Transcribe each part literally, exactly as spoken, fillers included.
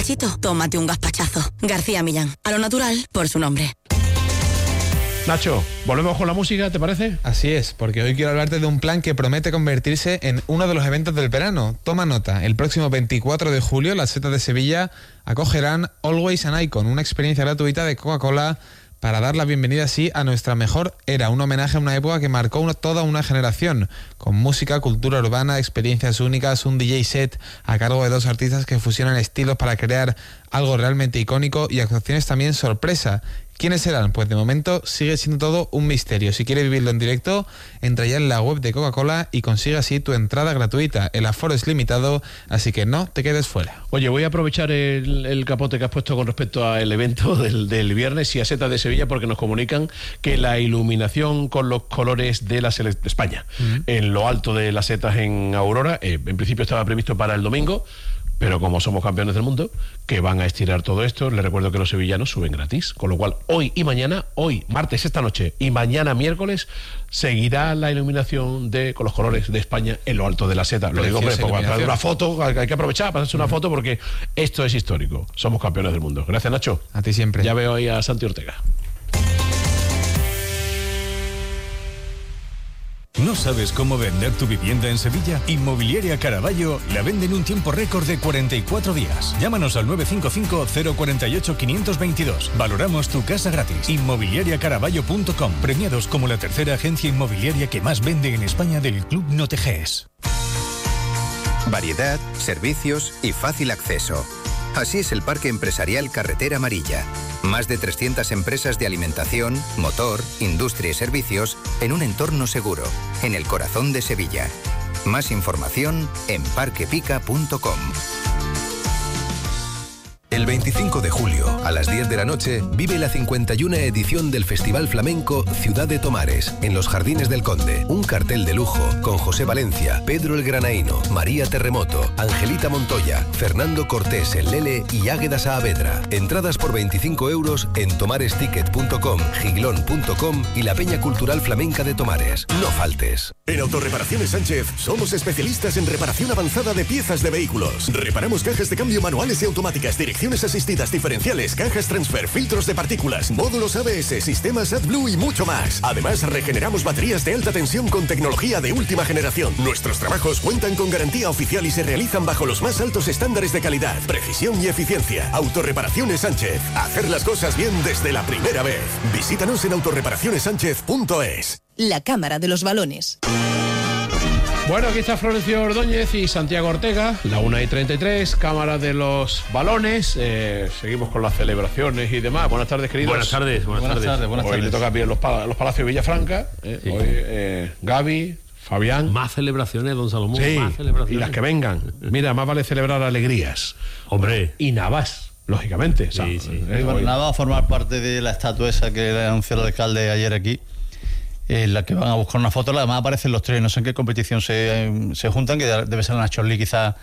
Chito, tómate un gazpachazo. García Millán, a lo natural por su nombre. Nacho, volvemos con la música, ¿te parece? Así es, porque hoy quiero hablarte de un plan que promete convertirse en uno de los eventos del verano. Toma nota, el próximo veinticuatro de julio las Setas de Sevilla acogerán Always an Icon, una experiencia gratuita de Coca-Cola para dar la bienvenida así a nuestra mejor era, un homenaje a una época que marcó una, toda una generación, con música, cultura urbana, experiencias únicas, un D J set a cargo de dos artistas que fusionan estilos para crear algo realmente icónico y actuaciones también sorpresa. ¿Quiénes serán? Pues de momento sigue siendo todo un misterio. Si quieres vivirlo en directo, entra ya en la web de Coca-Cola y consigue así tu entrada gratuita. El aforo es limitado, así que no te quedes fuera. Oye, voy a aprovechar el, el capote que has puesto con respecto al evento del, del viernes y a Setas de Sevilla, porque nos comunican que la iluminación con los colores de la Sele- de España uh-huh. en lo alto de las Setas en Aurora, eh, en principio estaba previsto para el domingo, pero como somos campeones del mundo, que van a estirar todo esto, les recuerdo que los sevillanos suben gratis, con lo cual hoy y mañana, hoy martes esta noche y mañana miércoles, seguirá la iluminación de con los colores de España en lo alto de la seta. Lo digo, hombre, pues, para hacer una foto, hay que aprovechar para hacerse una foto porque esto es histórico. Somos campeones del mundo. Gracias, Nacho. A ti siempre. Ya veo ahí a Santi Ortega. ¿No sabes cómo vender tu vivienda en Sevilla? Inmobiliaria Caraballo la vende en un tiempo récord de cuarenta y cuatro días. Llámanos al nueve cinco cinco, cero cuatro ocho, cinco dos dos. Valoramos tu casa gratis. inmobiliaria caraballo punto com. Premiados como la tercera agencia inmobiliaria que más vende en España del Club Noteges. Variedad, servicios y fácil acceso. Así es el Parque Empresarial Carretera Amarilla. Más de trescientas empresas de alimentación, motor, industria y servicios en un entorno seguro, en el corazón de Sevilla. Más información en parquepica punto com. El veinticinco de julio, a las diez de la noche, vive la cincuenta y una edición del Festival Flamenco Ciudad de Tomares, en los Jardines del Conde. Un cartel de lujo con José Valencia, Pedro el Granaíno, María Terremoto, Angelita Montoya, Fernando Cortés el Lele y Águeda Saavedra. Entradas por veinticinco euros en tomaresticket punto com, giglón punto com y la Peña Cultural Flamenca de Tomares. No faltes. En Autorreparaciones Sánchez somos especialistas en reparación avanzada de piezas de vehículos. Reparamos cajas de cambio manuales y automáticas, direcciones asistidas diferenciales, cajas transfer, filtros de partículas, módulos A B S, sistemas AdBlue y mucho más. Además, regeneramos baterías de alta tensión con tecnología de última generación. Nuestros trabajos cuentan con garantía oficial y se realizan bajo los más altos estándares de calidad, precisión y eficiencia. Autorreparaciones Sánchez. Hacer las cosas bien desde la primera vez. Visítanos en autorreparaciones sánchez punto es. La Cámara de los Balones. Bueno, aquí está Florencio Ordóñez y Santiago Ortega, la una y treinta y tres, Cámara de los Balones. Eh, seguimos con las celebraciones y demás. Buenas tardes, queridos. Buenas tardes, buenas, buenas tardes. tardes buenas Hoy tardes. le toca bien los, pal- los Palacios de Villafranca. Eh, sí. Hoy eh, Gaby, Fabián. Más celebraciones, don Salomón. Sí, más celebraciones. Y las que vengan. Mira, más vale celebrar alegrías. Hombre. Y Navas, lógicamente. Sí, o sea, sí. Eh, bueno, Navas va a formar parte de la estatua esa que anunció el alcalde ayer aquí. En la que van a buscar una foto, además aparecen los tres, no sé en qué competición se, se juntan, que debe ser la Nations League quizás,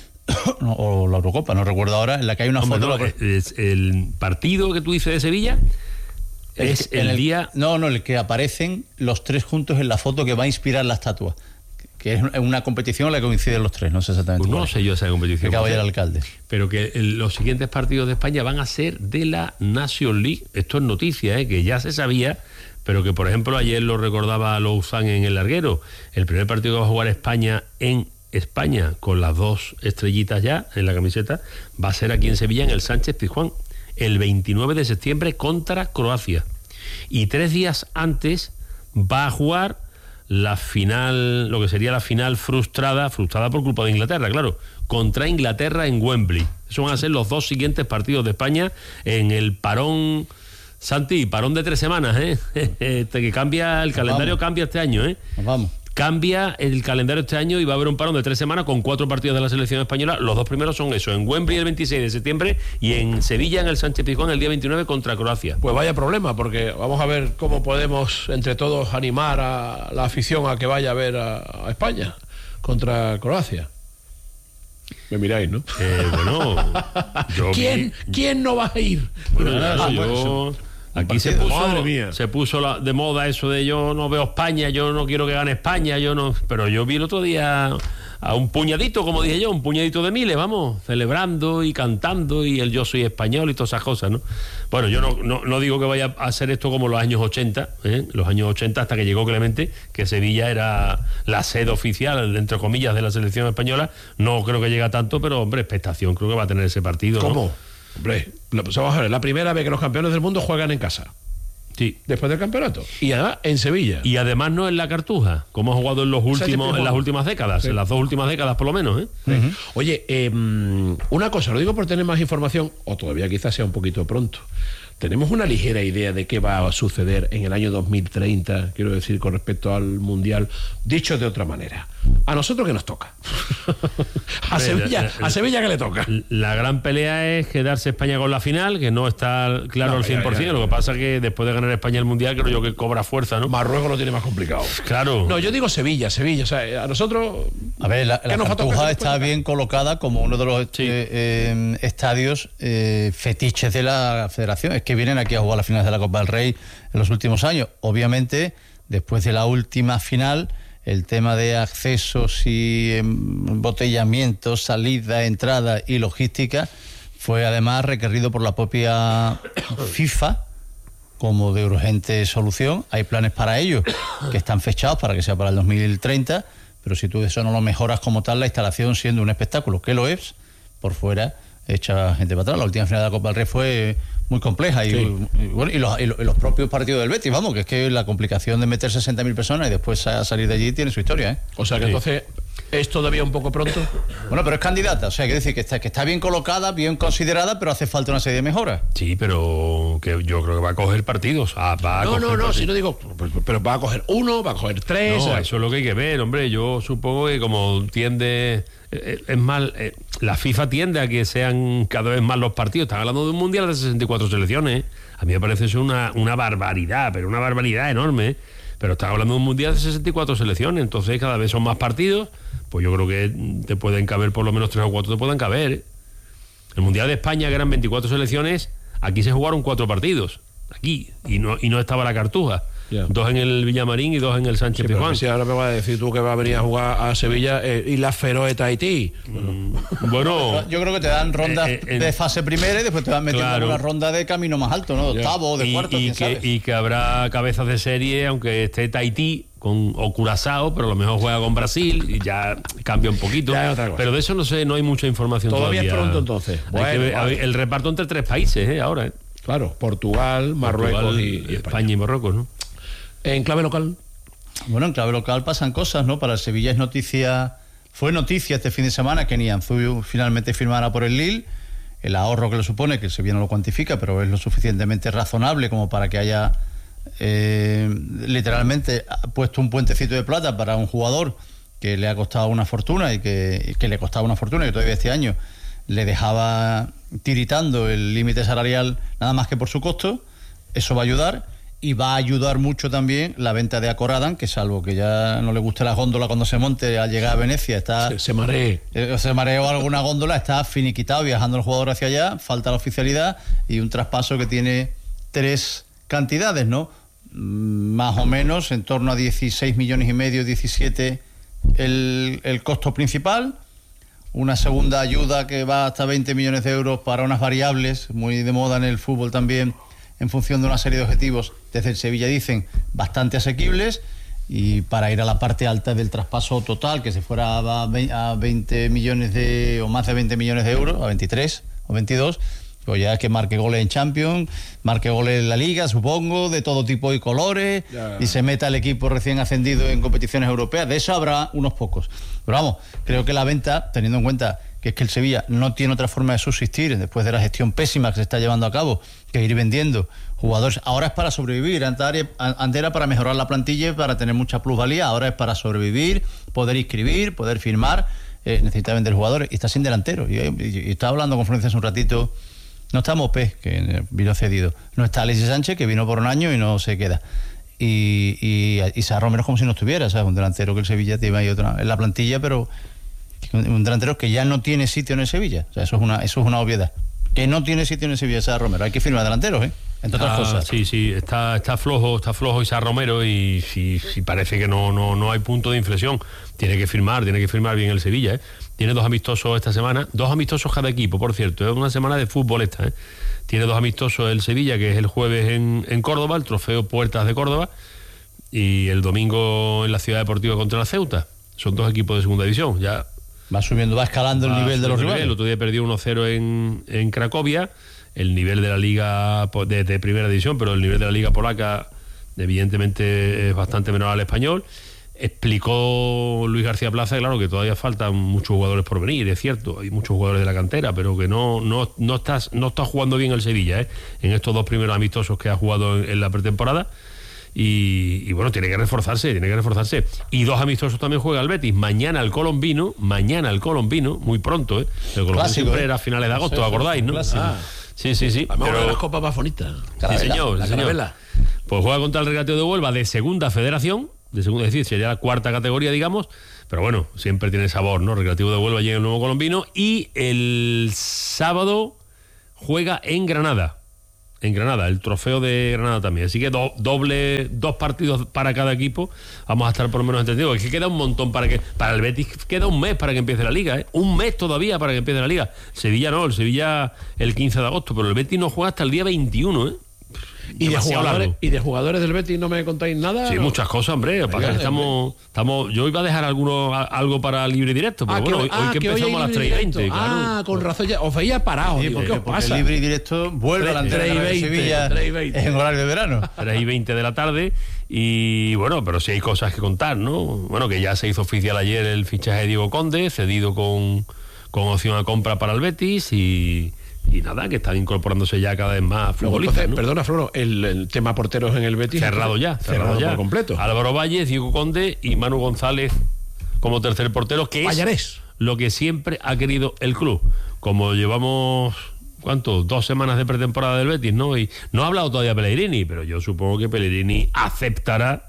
o la Eurocopa, no recuerdo ahora, en la que hay una Hombre, foto... No, es el partido que tú dices de Sevilla el, es el, el día... No, no, el que aparecen los tres juntos en la foto que va a inspirar la estatua, que es una competición en la que coinciden los tres, no sé exactamente. Pues no sé yo esa competición. Que acaba el alcalde. Pero que el, los siguientes partidos de España van a ser de la Nations League. Esto es noticia, ¿eh? Que ya se sabía... pero que, por ejemplo, ayer lo recordaba Louzán en el larguero, el primer partido que va a jugar España en España, con las dos estrellitas ya en la camiseta, va a ser aquí en Sevilla, en el Sánchez Pizjuán, el veintinueve de septiembre contra Croacia. Y tres días antes va a jugar la final, lo que sería la final frustrada, frustrada por culpa de Inglaterra, claro, contra Inglaterra en Wembley. Esos van a ser los dos siguientes partidos de España en el parón... Santi, parón de tres semanas, ¿eh? Este, que cambia, el Nos calendario vamos. cambia este año, ¿eh? Nos vamos. Cambia el calendario este año y va a haber un parón de tres semanas con cuatro partidos de la selección española. Los dos primeros son eso, en Wembley el veintiséis de septiembre y en Sevilla, en el Sánchez Pizjuán, el día veintinueve contra Croacia. Pues vaya problema, porque vamos a ver cómo podemos entre todos animar a la afición a que vaya a ver a, a España contra Croacia. Me miráis, ¿no? Eh, bueno, yo ¿Quién, vi... ¿Quién no va a ir? Bueno, claro, yo... Aquí se puso, mía. se puso la, de moda eso de yo no veo España, yo no quiero que gane España, yo no. Pero yo vi el otro día a un puñadito, como dije yo, un puñadito de miles, vamos, celebrando y cantando y el yo soy español y todas esas cosas, ¿no? Bueno, yo no, no, no digo que vaya a hacer esto como los años ochenta, ¿eh? Los años ochenta hasta que llegó Clemente, que Sevilla era la sede oficial, entre comillas, de la selección española. No creo que llegue a tanto, pero, hombre, expectación creo que va a tener ese partido, ¿no? ¿Cómo? Hombre, vamos a ver, la primera vez que los campeones del mundo juegan en casa. Sí. Después del campeonato. Y además en Sevilla. Y además no en la Cartuja, como ha jugado en los últimos, o sea, en las últimas décadas, sí. En las dos últimas décadas por lo menos, ¿eh? Sí. Uh-huh. Oye, eh, una cosa, lo digo por tener más información, o todavía quizás sea un poquito pronto. ¿Tenemos una ligera idea de qué va a suceder en el año dos mil treinta, quiero decir, con respecto al Mundial? Dicho de otra manera, ¿a nosotros qué nos toca? a, Sevilla, ¿A Sevilla qué le toca? La gran pelea es quedarse España con la final, que no está claro no, al cien por ciento. Ya, ya, ya. Lo que pasa es que después de ganar España el Mundial, creo yo que cobra fuerza, ¿no? Marruecos lo tiene más complicado. Claro. No, yo digo Sevilla, Sevilla. O sea, a nosotros... A ver, la, la Cartuja está bien colocada como uno de los sí. eh, eh, estadios eh, fetiches de la Federación. Es que vienen aquí a jugar las finales de la Copa del Rey en los últimos años. Obviamente, después de la última final, el tema de accesos y embotellamientos, salida, entrada y logística fue además requerido por la propia FIFA como de urgente solución. Hay planes para ello que están fechados para que sea para el dos mil treinta, pero si tú eso no lo mejoras como tal, la instalación siendo un espectáculo, que lo es, por fuera echa gente para atrás. La última final de la Copa del Rey fue muy compleja y, sí. y, bueno, y, los, y los propios partidos del Betis, vamos, que es que la complicación de meter sesenta mil personas y después a salir de allí tiene su historia, ¿eh? O sea que sí. Entonces es todavía un poco pronto. Bueno, pero es candidata, o sea, que decir que está, que está bien colocada, bien considerada, pero hace falta una serie de mejoras. Sí, pero que yo creo que va a coger partidos. Ah, va a no, coger no, no, partidos. si no digo, pero va a coger uno, va a coger tres. No, o sea, eso es lo que hay que ver, hombre. Yo supongo que como tiende... Es más, eh, la FIFA tiende a que sean cada vez más los partidos. Están hablando de un mundial de sesenta y cuatro selecciones. A mí me parece eso una, una barbaridad, pero una barbaridad enorme. Pero están hablando de un mundial de sesenta y cuatro selecciones, entonces cada vez son más partidos. Pues yo creo que te pueden caber por lo menos tres o cuatro, te pueden caber. El mundial de España, que eran veinticuatro selecciones, aquí se jugaron cuatro partidos. Aquí, y no, y no estaba la Cartuja. Yeah. Dos en el Villamarín y dos en el Sánchez sí, Pizjuán. Si ahora me vas a decir tú que vas a venir a jugar a Sevilla eh, y la Feroe Tahití. Bueno, bueno, yo creo que te dan rondas eh, eh, de fase primera y después te van metiendo claro. Una ronda de camino más alto, ¿no? De yeah. octavo, de y, cuarto, y, que, y que habrá cabezas de serie, aunque esté Tahití con, o Curazao, pero a lo mejor juega con Brasil y ya cambia un poquito. Pero de eso no sé, no hay mucha información todavía. Todavía es pronto entonces. Bueno, que ver, vale. El reparto entre tres países, ¿eh? Ahora. ¿eh? Claro, Portugal, Marruecos Portugal, y, y España. España y Marruecos, ¿no? En clave local. Bueno, en clave local pasan cosas, ¿no? Para el Sevilla es noticia, fue noticia este fin de semana que Nianzú finalmente firmara por el Lille. El ahorro que le supone, que el Sevilla no lo cuantifica, pero es lo suficientemente razonable como para que haya eh, literalmente puesto un puentecito de plata para un jugador que le ha costado una fortuna y que, que le costaba una fortuna y que todavía este año le dejaba tiritando el límite salarial nada más que por su costo. Eso va a ayudar. Y va a ayudar mucho también la venta de Acoradan, que salvo que ya no le guste la góndola cuando se monte al llegar a Venecia, está se, se maree. Eh, se mareó alguna góndola, está finiquitado viajando el jugador hacia allá, falta la oficialidad y un traspaso que tiene tres cantidades, ¿no? Más o menos en torno a dieciséis millones y medio, diecisiete el, el costo principal, una segunda ayuda que va hasta veinte millones de euros para unas variables, muy de moda en el fútbol también, en función de una serie de objetivos, desde el Sevilla dicen, bastante asequibles, y para ir a la parte alta del traspaso total, que se fuera a veinte millones de, o más de veinte millones de euros, a veintitrés o veintidós, pues ya que marque goles en Champions, marque goles en la Liga, supongo, de todo tipo y colores, yeah. Y se meta el equipo recién ascendido en competiciones europeas. De eso habrá unos pocos. Pero vamos, creo que la venta, teniendo en cuenta que es que el Sevilla no tiene otra forma de subsistir después de la gestión pésima que se está llevando a cabo, que ir vendiendo jugadores. Ahora es para sobrevivir, antes era para mejorar la plantilla, para tener mucha plusvalía, ahora es para sobrevivir, poder inscribir, poder firmar, eh, necesita vender jugadores, y está sin delantero. Y, y, y estaba hablando con Florencia hace un ratito, no está Mopé, que vino cedido, no está Alexis Sánchez, que vino por un año y no se queda. Y, y, y Sá Romero es como si no estuviera, ¿sabes? Un delantero que el Sevilla tiene ahí otra en la plantilla, pero un delantero que ya no tiene sitio en el Sevilla. O sea, eso es una, eso es una obviedad. que no tiene sitio en Sevilla Isaac Romero. Hay que firmar delanteros, ¿eh? Entre otras Ah, cosas. Sí, sí, está, está flojo, está flojo Isaac Romero y si, si parece que no, no, no hay punto de inflexión. Tiene que firmar, tiene que firmar bien el Sevilla, ¿eh? Tiene dos amistosos esta semana, dos amistosos cada equipo, por cierto, es una semana de fútbol esta, ¿eh? Tiene dos amistosos el Sevilla, que es el jueves en, en Córdoba, el trofeo Puertas de Córdoba, y el domingo en la Ciudad Deportiva contra la Ceuta. Son dos equipos de segunda división, ya... Va subiendo, va escalando el va nivel de los subiendo el rivales. nivel. El otro día perdió uno cero en, en Cracovia. El nivel de la liga po- de, de primera división, pero el nivel de la liga polaca evidentemente es bastante menor al español. Explicó Luis García Plaza, claro, que todavía faltan muchos jugadores por venir, es cierto, hay muchos jugadores de la cantera, pero que no, no, no, estás, no está jugando bien el Sevilla, ¿eh? En estos dos primeros amistosos que ha jugado en, en la pretemporada. Y, y bueno, tiene que reforzarse, tiene que reforzarse. Y dos amistosos también juega el Betis. Mañana el Colombino, mañana el Colombino, muy pronto, ¿eh? El Colombino Clásico, siempre ¿eh? era a finales de agosto, Sí, ¿acordáis, no? clásico. Ah, sí, sí, sí. Vamos a ver Pero, las copas más bonitas. sí, señor, la sí, señor. carabela. Pues juega contra el Regateo de Huelva de segunda federación, de segunda, es decir, sería la cuarta categoría, digamos, pero bueno, siempre tiene sabor, ¿no? Recreativo de Huelva llega el nuevo Colombino y el sábado juega en Granada. En Granada, el trofeo de Granada también. Así que do, doble, dos partidos para cada equipo. Vamos a estar por lo menos entendidos. Es que queda un montón para que. Para el Betis queda un mes para que empiece la liga, ¿eh? Un mes todavía para que empiece la liga. Sevilla no, el Sevilla el quince de agosto, pero el Betis no juega hasta el día veintiuno, ¿eh? ¿Y de, Demasiado jugadores, largo. ¿Y de jugadores del Betis no me contáis nada? Sí, ¿no? muchas cosas, hombre. Lo que pasa es que estamos, estamos, yo iba a dejar alguno, a- algo para libre y directo, pero Ah, bueno, que, hoy, ah, hoy que que hoy empezamos hay a las libre tres y y directo. veinte, claro. Ah, con razón, ya os veía parados. Sí, Digo, porque, ¿qué os porque pasa? libre y directo vuelve a la Tres- antena tres y de veinte, Sevilla tres y veinte. en horario de verano. tres y veinte de la tarde y bueno, pero sí hay cosas que contar, ¿no? Bueno, que ya se hizo oficial ayer el fichaje de Diego Conde, cedido con, con opción a compra para el Betis y, y nada, que están incorporándose ya cada vez más Luego, futbolistas, entonces, ¿no? Perdona, Floro, el, el tema porteros en el Betis. Cerrado ya, cerrado, cerrado ya. por completo. Álvaro Valles, Diego Conde y Manu González como tercer portero, que es Vallarés. lo que siempre ha querido el club. Como llevamos, ¿cuánto? Dos semanas de pretemporada del Betis, ¿no? Y no ha hablado todavía Pellegrini, pero yo supongo que Pellegrini aceptará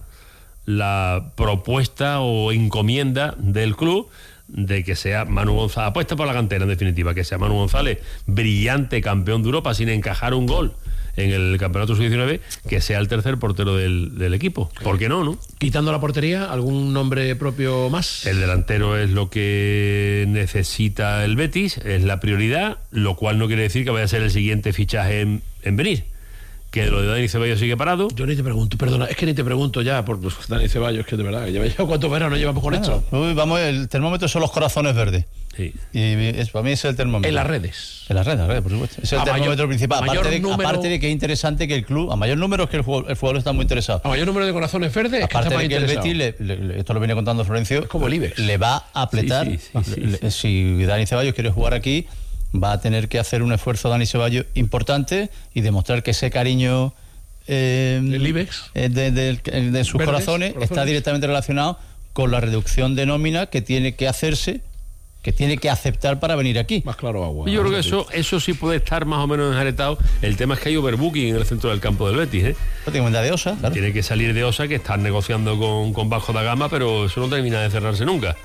la propuesta o encomienda del club de que sea Manu González, apuesta por la cantera en definitiva, que sea Manu González, brillante campeón de Europa sin encajar un gol en el campeonato sub diecinueve, que sea el tercer portero del, del equipo. ¿Por qué no, no? Quitando la portería, ¿algún nombre propio más? El delantero es lo que necesita el Betis, es la prioridad, lo cual no quiere decir que vaya a ser el siguiente fichaje en, en venir. Que lo de Dani Ceballos sigue parado. Yo ni te pregunto, perdona, es que ni te pregunto ya por pues, Dani Ceballos, que de verdad, que lleva ya cuántos veranos llevamos con esto. Uy, vamos, el termómetro son los corazones verdes. Sí. Y es, para mí es el termómetro. En las redes. En las redes, en las redes, por supuesto. Es el A termómetro mayor- principal. a mayor Aparte de, número- aparte de que es interesante que el club, a mayor número es que el jugador, el jugador está muy interesado. A mayor número de corazones verdes, es que Aparte está más de que el interesado. Betis, le- le- le- esto lo viene contando Florencio, Es como el Ibex. le va a apretar. Sí, sí, sí, Le- Si Dani Ceballos quiere jugar aquí, va a tener que hacer un esfuerzo Dani Ceballos importante y demostrar que ese cariño eh, ¿Del Ibex? eh, de, de- de sus Verdes, corazones, está corazones. directamente relacionado con la reducción de nómina que tiene que hacerse, que tiene que aceptar para venir aquí. Más claro agua. Yo creo que eso, eso sí puede estar más o menos enjaretado. El tema es que hay overbooking en el centro del campo del Betis, ¿eh? Prácticamente de Osa, claro. Tiene que salir de Osa, que están negociando con, con Bajo da Gama, pero eso no termina de cerrarse nunca.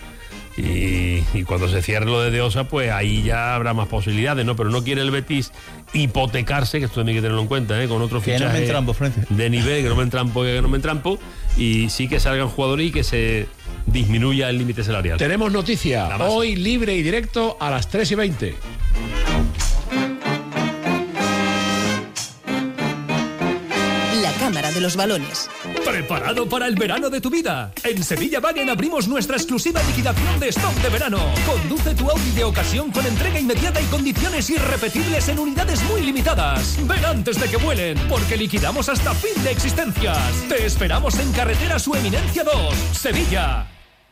Y, y cuando se cierre lo de De Osa, pues ahí ya habrá más posibilidades, ¿no? Pero no quiere el Betis hipotecarse, que esto también hay que tenerlo en cuenta, ¿eh? Con otro Que no me fichaje entrampo, Florencio. de nivel, que no me entrampo, que no me entrampo, y sí que salgan jugadores y que se disminuya el límite salarial. Tenemos noticia, La más. hoy libre y directo a las tres y veinte. La Cámara de los Balones. ¿Preparado para el verano de tu vida? En Sevilla Wagen abrimos nuestra exclusiva liquidación de stock de verano. Conduce tu Audi de ocasión con entrega inmediata y condiciones irrepetibles en unidades muy limitadas. Ven antes de que vuelen, porque liquidamos hasta fin de existencias. Te esperamos en Carretera Su Eminencia dos, Sevilla.